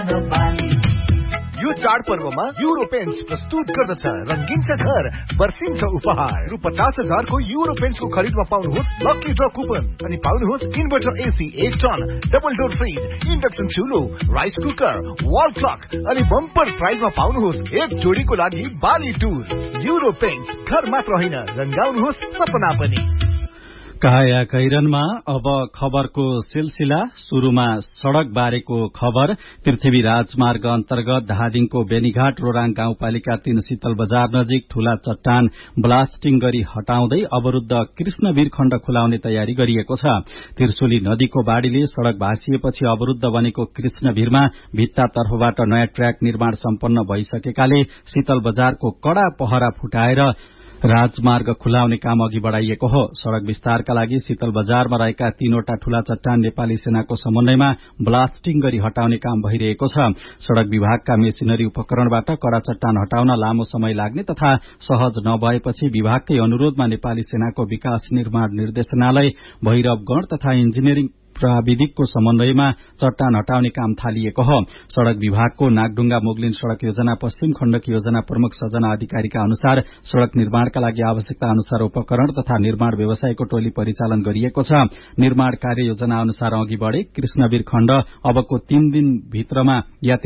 यो चाडपर्वमा euro paints प्रस्तुत गर्दछ रंगीन छ घर बर्सिन्छ उपहार रु 50,000 को युरो पेन्ट्सको खरिदमा पाउनुहोस् लकी ड्र कुपन अनि पाउनुहोस् inverter AC 1 ton double door fridge induction चुलो rice cooker wall clock अनि बम्पर प्राइजमा पाउनुहोस् एक जोडीको लागि बाली टुर युरो पेन्ट्स घर मात्र होइन रंगाउनुहोस् सपना पनि। काया कैरनमा अब खबरको सिलसिला सुरुमा सड़क बारेको खबर। पृथ्वी राजमार्ग अन्तर्गत धादिङको बेनीघाट रोराङ गाउँपालिका 3 शीतल बजार नजिक ठूला चट्टान ब्लास्टिङ गरी हटाउँदै अवरूद्ध कृष्णवीर खण्ड खुलाउने तयारी गरिएको छ। त्रिशुली नदीको बाढ़ीले सड़क भासिएपछि अवरूद्ध बनेको कृष्णवीरमा भित्ता तर्फबाट नयाँ ट्र्याक निर्माण सम्पन्न भइसकेकाले शीतल बजारको कड़ा पहरा फुटाएर राजमार्ग खुलाउने काम अघि बढ़ाइएको हो। सड़क विस्तारका लागि शीतल बजारमा रहेका 3वटा ठूला चट्टान नेपाली सेनाको समन्वयमा ब्लास्टिङ गरी हटाउने काम भइरहेको छ। सड़क विभागका मेसिनरी उपकरणबाट कडा चट्टान हटाउन लामो समय लाग्ने तथा सहज नभएपछि विभागकै अनुरोधमा नेपाली सेनाको विकास निर्माण निर्देशनालय भैरवगढ़ तथा इन्जिनियरिङ प्राविधिकको समन्वयमा चट्टान हटाउने काम थालिएको हो। सड़क विभागको नागडुंगा मोगलिन सड़क योजना पश्चिम खण्डकी योजना प्रमुख सजना अधिकारीका अनुसार सड़क निर्माणका लागि आवश्यकता अनुसार उपकरण तथा निर्माण व्यवसायको टोली परिचालन गरिएको छ। निर्माण कार्य योजना अनुसार अघि बढ़े कृष्णवीर खण्ड अबको 3 दिन भित्रमा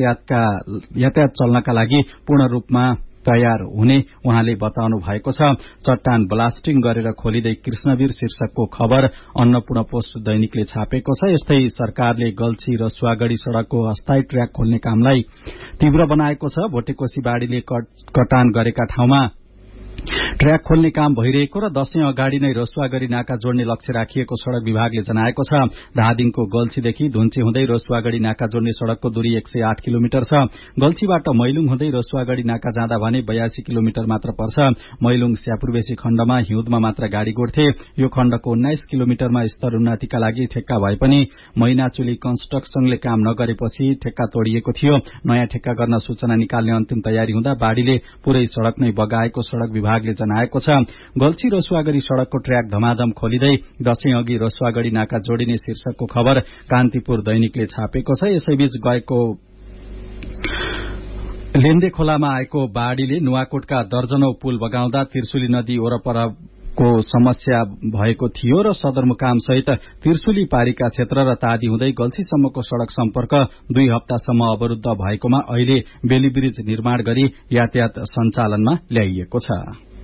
यातायात चल्नका लागि पूर्ण रूपमा तयार हुने उहाँले बताउनु भएको छ। चट्टान ब्लास्टिङ गरेर खोलिँदै कृष्णवीर शीर्षकको खबर अन्नपूर्ण पोस्ट दैनिकले छापेको छ। यस्तै सरकारले गल्छी रसुवागढ़ी सड़कको अस्थायी ट्र्याक खोल्ने कामलाई तीव्र बनाएको छ। भोटेकोशी बाढ़ीले कटान गरेका ठाउँमा ट्र्याक खोल्ने काम भइरहेको र दशैं अगाडि नै रसुवागढ़ी नाका जोड्ने लक्ष्य राखिएको सड़क विभागले जनाएको छ। धादिङको गल्छीदेखि धुन्चे हुँदै रसुवागढ़ी नाका जोड्ने सड़कको दूरी 108 किलोमिटर छ। गल्छीबाट मैलुङ हुँदै रसुवागढ़ी नाका जाँदा भने 82 किलोमिटर मात्र पर्छ। मैलुङ स्यापुरबेसी खण्डमा हिउँदमा मात्र गाड़ी गोड्थे। यो खण्डको 19 किलोमिटरमा स्तर उन्नतिका लागि ठेक्का भए पनि मैनाचुली कन्स्ट्रक्सनले काम नगरेपछि ठेक्का तोडिएको थियो। नयाँ ठेक्का गर्न सूचना निकाल्ने अन्तिम तयारी हुँदा बाढ़ीले पूरै सड़क नै बगाएको सड़क विभागले जनाएको छ। गल्छी रसुवागढ़ी सड़कको ट्र्याक धमाधम खोलिँदै दशैं अघि रसुवागढ़ी नाका जोडिने शीर्षकको खबर कान्तिपुर दैनिकले छापेको छ। यसैबीच गएको लेन्दे खोलामा आएको बाढ़ीले नुवाकोटका दर्जनौं पुल बगाउँदा त्रिशुली नदी वरपरको समस्या भएको थियो र सदरमुकाम सहित त्रिशुली पारीका क्षेत्र र तादी हुँदै गल्छीसम्मको सड़क सम्पर्क 2 हप्तासम्म अवरूद्ध भएकोमा अहिले बेली ब्रिज निर्माण गरी यातायात सञ्चालनमा ल्याइएको छ।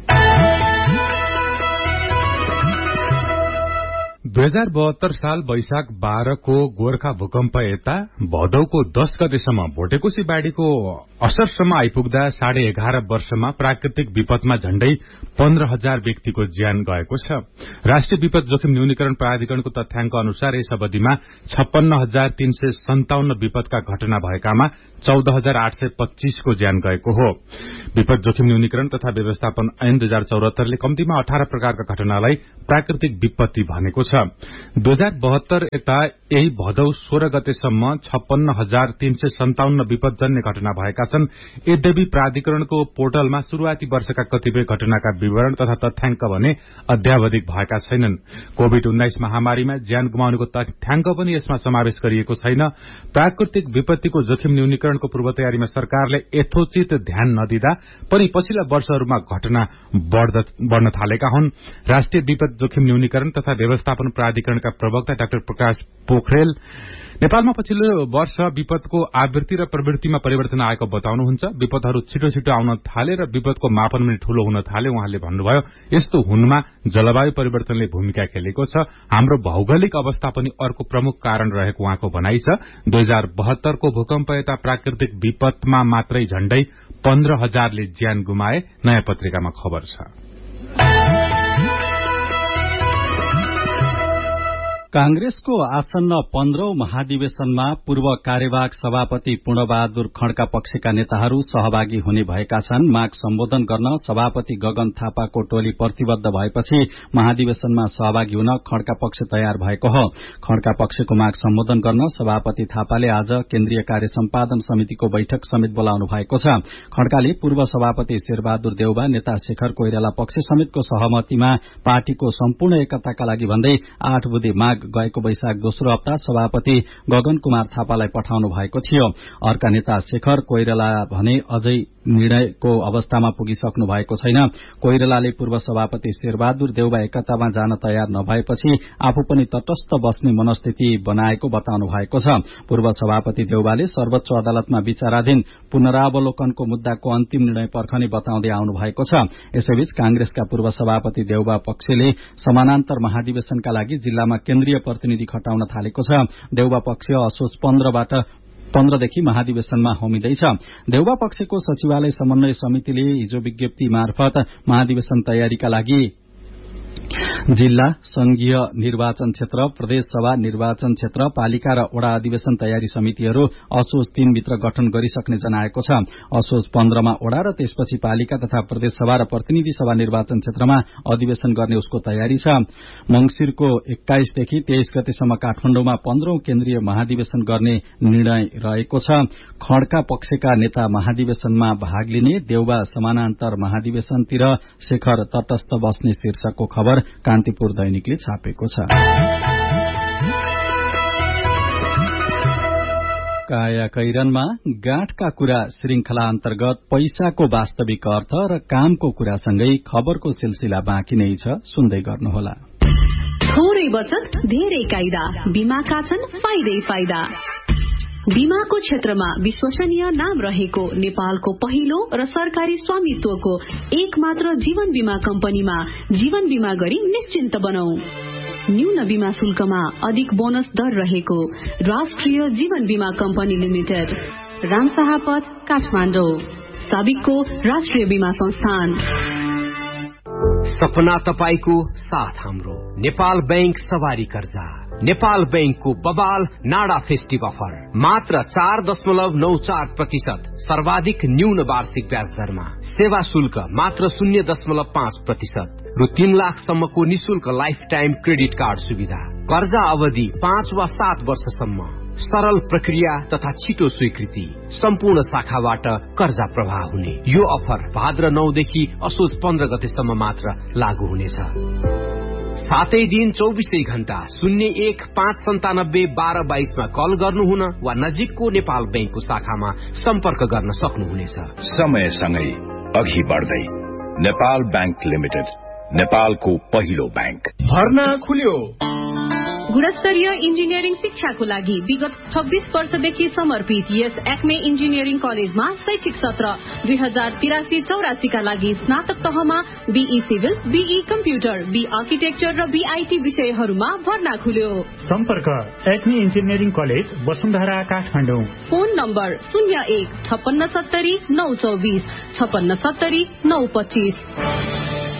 2072 साल वैशाख 12 को गोर्खा भूकम्प यता भदौको 10 गतेसम्म भोटेकोशी बाढ़ीको असरसम्म आइपुग्दा 11.5 वर्षमा प्राकृतिक विपदमा झण्डै 15,000 व्यक्तिको ज्यान गएको छ। राष्ट्रिय विपद जोखिम न्यूनीकरण प्राधिकरणको तथ्याङ्क अनुसार यस अवधिमा 56,357 विपदका घटना भएकामा 14,825 को ज्यान गएको हो। विपद जोखिम न्यूनीकरण तथा व्यवस्थापन ऐन 2074 ले कम्तीमा 18 प्रकारका घटनालाई प्राकृतिक विपत्ति भनेको छ। 2072 यता यही भदौ 16 गतेसम्म 56,357 विपदजन्य घटना भएका छन्। यद्यपि प्राधिकरणको पोर्टलमा शुरूआती वर्षका कतिपय घटनाका विवरण तथा तथ्याङ्क भने अध्यावधिक भएका छैनन्। कोविड-19 महामारीमा ज्यान गुमाउनेको तथ्याङ्क पनि यसमा समावेश गरिएको छैन। प्राकृतिक विपत्तिको जोखिम न्यूनीकरणको पूर्व तयारीमा सरकारले यथोचित ध्यान नदिँदा पनि पछिल्ला वर्षहरूमा घटना बढ़न थालेका हुन्। राष्ट्रिय विपद जोखिम न्यूनीकरण तथा व्यवस्थापन प्राधिकरणका प्रवक्ता डाक्टर प्रकाश पोखरेल नेपालमा पछिल्लो वर्ष विपदको आवृत्ति र प्रवृत्तिमा परिवर्तन आएको बताउनुहुन्छ। विपदहरू छिटो छिटो आउन थाले र विपदको मापन पनि ठूलो हुन थाले। उहाँले भन्नुभयो यस्तो हुनमा जलवायु परिवर्तनले भूमिका खेलेको छ। हाम्रो भौगोलिक अवस्था पनि अर्को प्रमुख कारण रहेको उहाँको भनाइ छ। 2072 को भूकम्प यता प्राकृतिक विपदमा मात्रै झण्डै 15,000 ले ज्यान गुमाए। नयाँ पत्रिकामा खबर छ। कांग्रेसको आसन्न 15औं महाधिवेशनमा पूर्व कार्यवाहक सभापति पूर्णबहादुर खड्का पक्षका नेताहरू सहभागी हुने भएका छन्। माग सम्बोधन गर्न सभापति गगन थापाको टोली प्रतिबद्ध भएपछि महाधिवेशनमा सहभागी हुन खड्का पक्ष तयार भएको हो। खड्का पक्षको माग सम्बोधन गर्न सभापति थापाले आज केन्द्रीय कार्य सम्पादन समितिको बैठक समेत बोलाउनु भएको छ। खड्काले पूर्व सभापति शेरबहादुर देउबा, नेता शेखर कोइराला पक्ष समेतको सहमतिमा पार्टीको सम्पूर्ण एकताका लागि भन्दै 8 बुँदे माग गएको वैशाख दोस्रो हप्ता सभापति गगन कुमार थापालाई पठाउनु भएको थियो। अर्का नेता शेखर कोइराला भने अझै निर्णयको अवस्थामा पुगिसक्नु भएको छैन। कोइरालाले पूर्व सभापति शेरबहादुर देउबा एकतामा जान तयार नभएपछि आफू पनि तटस्थ बस्ने मनस्थिति बनाएको बताउनु भएको छ। पूर्व सभापति देउबाले सर्वोच्च अदालतमा विचाराधीन पुनरावलोकनको मुद्दाको अन्तिम निर्णय पर्खने बताउँदै आउनु भएको छ। यसैबीच कांग्रेसका पूर्व सभापति देउबा पक्षले समानान्तर महाधिवेशनका लागि जिल्लामा केन्द्रीय प्रतिनिधि खटाउन थालेको छ। देउबा पक्ष असोज 15 देखि महाधिवेशनमा होमिँदैछ। देउबा पक्षको सचिवालय समन्वय समितिले हिजो विज्ञप्ति मार्फत महाधिवेशन तयारीका लागि जिल्ला, संघीय निर्वाचन क्षेत्र, प्रदेश सभा निर्वाचन क्षेत्र, पालिका र वडा अधिवेशन तयारी समितिहरू असोज 3 भित्र गठन गरिसक्ने जनाएको छ। असोज 15 मा वडा र त्यसपछि पालिका तथा प्रदेश सभा र प्रतिनिधि सभा निर्वाचन क्षेत्रमा अधिवेशन गर्ने उसको तयारी छ। मंगिरको 21 देखि 23 गतेसम्म काठमाडौँमा 15औं केन्द्रीय महाधिवेशन गर्ने निर्णय रहेको छ। खड्का पक्षका नेता महाधिवेशनमा भाग लिने, देउबा समानान्तर महाधिवेशनतिर, शेखर तटस्थ बस्ने शीर्षकको खबर कान्तिपुर दैनिकले छापेको छ। काया कैरनमा गाँठका कुरा श्रृंखला अन्तर्गत पैसाको वास्तविक अर्थ र कामको कुरासँगै खबरको सिलसिला बाँकी नै छ, सुन्दै गर्नुहोला। थोरै बचत धेरै कायदा, बीमाका छन् फाइदै फाइदा। बीमाको क्षेत्रमा विश्वसनीय नाम रहेको नेपालको पहिलो र सरकारी स्वामित्वको एकमात्र जीवन बीमा कम्पनीमा जीवन बीमा गरी निश्चिन्त बनौ। न्यून बीमा शुल्कमा अधिक बोनस दर रहेको राष्ट्रिय जीवन बीमा कम्पनी लिमिटेड, रामशाहपथ, काठमाडौँ। साबिकको राष्ट्रिय बीमा संस्थान। सपना तपाईको साथ हाम्रो नेपाल बैंक सवारी कर्जा। नेपाल बैंकको बबाल नाडा फेस्टिभ अफर मात्र 4.94% सर्वाधिक न्यून वार्षिक ब्याज दरमा, सेवा शुल्क मात्र 0.5% रु 3 लाखसम्मको निशुल्क लाइफ टाइम क्रेडिट कार्ड सुविधा, कर्जा अवधि 5 वा 7 वर्षसम्म, सरल प्रक्रिया तथा छिटो स्वीकृति, सम्पूर्ण शाखाबाट कर्जा प्रवाह हुने। यो अफर भाद्र 9 देखि असोज 15 गतेसम्म मात्र लागू हुनेछ। सातै दिन 24 घण्टा 01-597-1222 मा कल गर्नुहुन वा नजिकको नेपाल बैंकको शाखामा सम्पर्क गर्न सक्नुहुनेछ। समयसँगै अघि बढ्दै नेपाल बैंक लिमिटेड, नेपालको पहिलो बैंक। भर्ना खुल्यो। गुणस्तरीय इन्जिनियरिङ शिक्षाको लागि विगत 26 वर्षदेखि समर्पित यस एक्मे इन्जिनियरिङ कलेजमा शैक्षिक सत्र 2083-84 का लागि स्नातक तहमा be civil, be computer, be architecture र बीआईटी विषयहरूमा भर्ना खुल्यो। सम्पर्क Acme engineering college, Vasundhara, Kathmandu. Phone number 01-5670-924, 5670-925।